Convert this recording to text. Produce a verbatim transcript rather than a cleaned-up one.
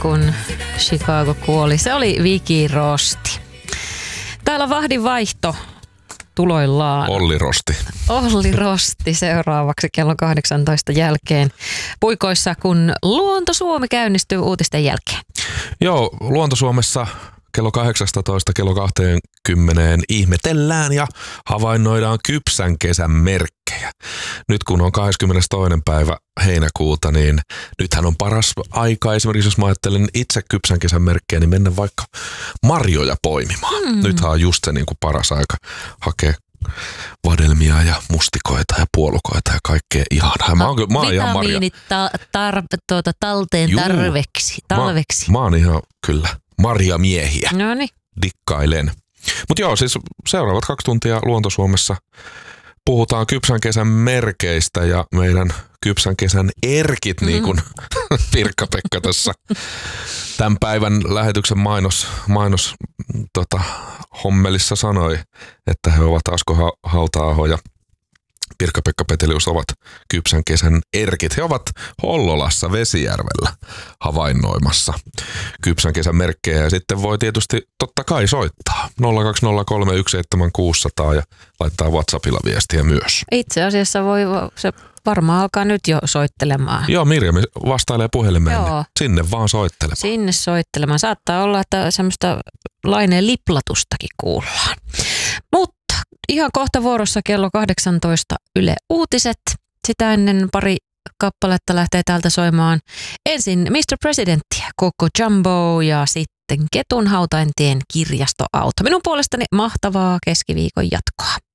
kun Chicago kuoli. Se oli Viki Rosti. Täällä vahdin vaihto tuloillaan. Olli Rosti. Olli Rosti seuraavaksi kello kahdeksantoista jälkeen puikoissa, kun Luonto Suomi käynnistyy uutisten jälkeen. Joo, Luonto Suomessa kello kahdeksantoista kello kaksikymmentä ihmetellään ja havainnoidaan kypsän kesän merkkejä. Nyt kun on kahdeskymmenestoinen päivä heinäkuuta, niin nythän on paras aika. Esimerkiksi jos mä ajattelen itse kypsän kesän merkkejä, niin mennä vaikka marjoja poimimaan. Mm. Nythän on just se niin kuin paras aika hakea vadelmia ja mustikoita ja puolukoita ja kaikkea ihanaa. Mä oon, mä oon ihan marja. Vitamiinit ta- tar- tuota, talteen Juu, tarveksi, talveksi. Mä, mä oon ihan kyllä marjamiehiä. Noniin. Dikkailen. Mutta joo, siis seuraavat kaksi tuntia Luonto Suomessa puhutaan kypsän kesän merkeistä ja meidän kypsän kesän erkit, mm. niin kuin Pirkka-Pekka tässä tämän päivän lähetyksen mainos, mainos tota, hommelissa sanoi, että he ovat Asko Hauta-aho ja Pirkka-Pekka Petelius ovat kypsän kesän erkit. He ovat Hollolassa Vesijärvellä havainnoimassa kypsän kesän merkkejä ja sitten voi tietysti totta kai soittaa nolla kaksi nolla kolme yksi seitsemän kuusi nolla nolla ja laittaa WhatsAppilla viestiä myös. Itse asiassa voi se varmaan alkaa nyt jo soittelemaan. Joo, Mirjami vastailee puhelimeen, niin sinne vaan soittelemaan. Sinne soittelemaan. Saattaa olla, että semmoista laineen liplatustakin kuullaan. Mutta ihan kohta vuorossa kello kahdeksantoista Yle Uutiset. Sitä ennen pari kappaletta lähtee täältä soimaan. Ensin mister Presidenttiä, Coco Jumbo ja sitten Ketun hautaintien kirjastoauto. Minun puolestani mahtavaa keskiviikon jatkoa.